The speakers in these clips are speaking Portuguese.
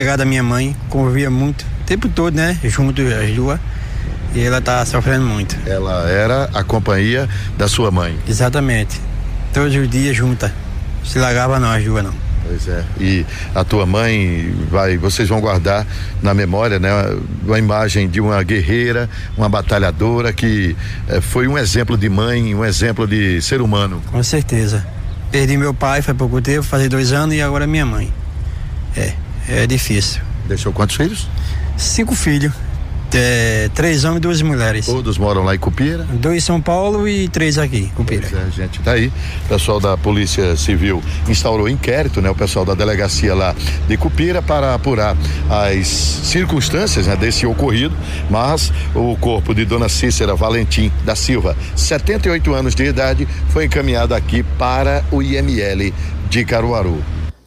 Da minha mãe, convivia muito, o tempo todo, né? Junto as duas. E ela tá sofrendo muito. Ela era a companhia da sua mãe? Exatamente. Todos os dias junta. Se largava não, as duas não. Pois é. E a tua mãe vocês vão guardar na memória, né? Uma imagem de uma guerreira, uma batalhadora que foi um exemplo de mãe, um exemplo de ser humano. Com certeza. Perdi meu pai, foi pouco tempo, fazer 2 anos, e agora minha mãe. É difícil. Deixou quantos filhos? 5 filhos. 3 homens e 2 mulheres. Todos moram lá em Cupira? 2 em São Paulo e 3 aqui, Cupira. Pois é, gente, tá aí. O pessoal da Polícia Civil instaurou inquérito, né? O pessoal da delegacia lá de Cupira para apurar as circunstâncias, né, desse ocorrido, mas o corpo de Dona Cícera Valentim da Silva, 78 anos de idade, foi encaminhado aqui para o IML de Caruaru.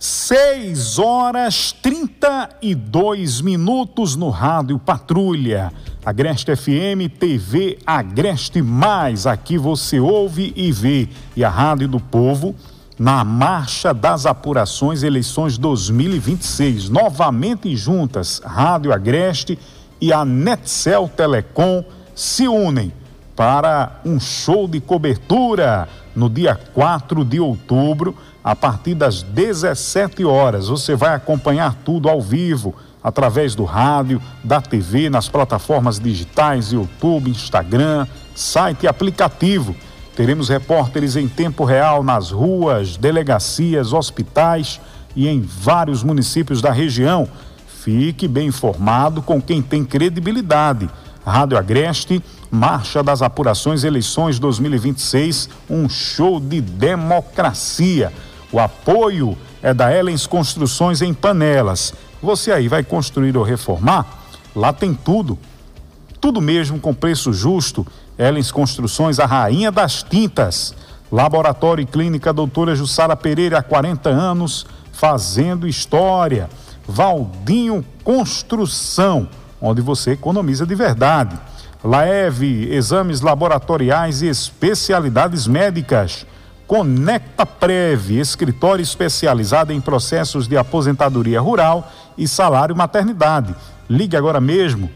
6h32 no Rádio Patrulha. Agreste FM, TV Agreste Mais. Aqui você ouve e vê. E a Rádio do Povo na marcha das apurações eleições 2026. Novamente juntas, Rádio Agreste e a Netcel Telecom se unem para um show de cobertura no dia 4 de outubro, a partir das 17 horas. Você vai acompanhar tudo ao vivo, através do rádio, da TV, nas plataformas digitais, YouTube, Instagram, site e aplicativo. Teremos repórteres em tempo real nas ruas, delegacias, hospitais e em vários municípios da região. Fique bem informado com quem tem credibilidade. Rádio Agreste, marcha das apurações eleições 2026, um show de democracia. O apoio é da Ellens Construções em Panelas. Você aí vai construir ou reformar? Lá tem tudo mesmo com preço justo. Ellens Construções, a rainha das tintas. Laboratório e Clínica Doutora Jussara Pereira, há 40 anos, fazendo história. Valdinho Construção, onde você economiza de verdade. Laeve, exames laboratoriais e especialidades médicas. Conecta Prev, escritório especializado em processos de aposentadoria rural e salário maternidade. Ligue agora mesmo,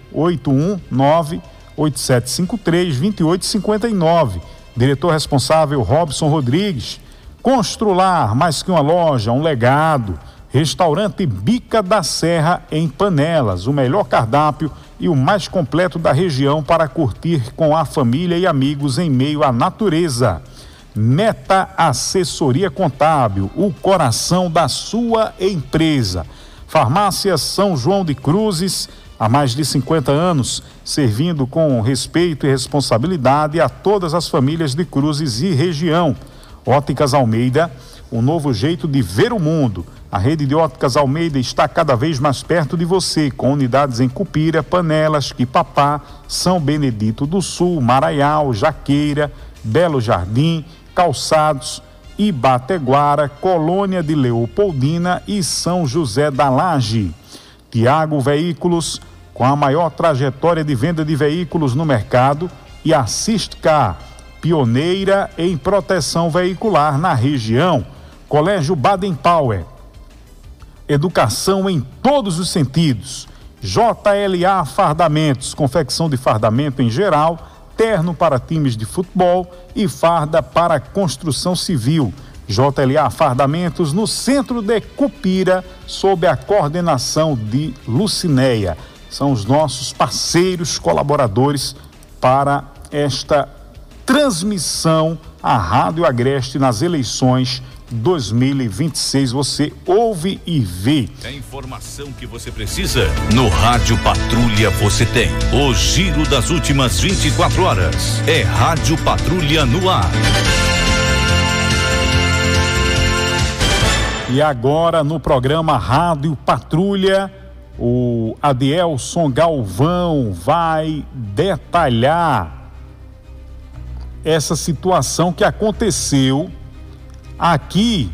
819-8753-2859. Diretor responsável, Robson Rodrigues. Constrular, mais que uma loja, um legado. Restaurante Bica da Serra em Panelas, o melhor cardápio e o mais completo da região para curtir com a família e amigos em meio à natureza. Meta Assessoria Contábil, o coração da sua empresa. Farmácia São João de Cruzes, há mais de 50 anos, servindo com respeito e responsabilidade a todas as famílias de Cruzes e região. Óticas Almeida, um novo jeito de ver o mundo. A rede de Óticas Almeida está cada vez mais perto de você, com unidades em Cupira, Panelas, Quipapá, São Benedito do Sul, Maraial, Jaqueira, Belo Jardim, Calçados, Ibateguara, Colônia de Leopoldina e São José da Laje. Tiago Veículos, com a maior trajetória de venda de veículos no mercado, e Assistcar, pioneira em proteção veicular na região. Colégio Baden Powell, educação em todos os sentidos. JLA Fardamentos, confecção de fardamento em geral, terno para times de futebol e farda para construção civil. JLA Fardamentos, no centro de Cupira, sob a coordenação de Lucinéia. São os nossos parceiros, colaboradores para esta transmissão à Rádio Agreste nas eleições 2026. Você ouve e vê. A informação que você precisa no Rádio Patrulha você tem. O giro das últimas 24 horas. É Rádio Patrulha no ar. E agora no programa Rádio Patrulha, o Adielson Galvão vai detalhar essa situação que aconteceu aqui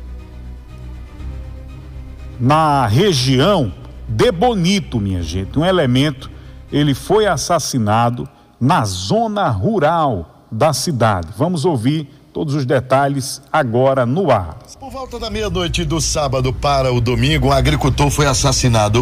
na região de Bonito, minha gente. Um elemento, ele foi assassinado na zona rural da cidade. Vamos ouvir todos os detalhes agora no ar. Por volta da meia-noite do sábado para o domingo, um agricultor foi assassinado